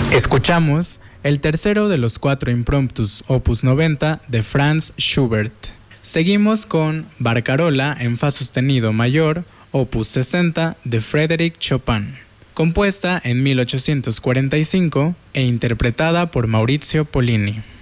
Escuchamos el tercero de los 4 impromptus opus 90 de Franz Schubert. Seguimos con Barcarola en fa sostenido mayor, opus 60 de Frédéric Chopin, compuesta en 1845 e interpretada por Maurizio Pollini.